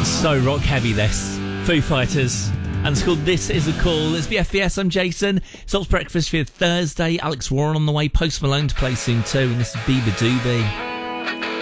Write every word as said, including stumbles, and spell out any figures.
So rock heavy, this. Foo Fighters. And it's called This Is a Call. It's B F B S, I'm Jason. Salt's Breakfast for Thursday. Alex Warren on the way. Post Malone to play soon too. And this is Bieber Doobie.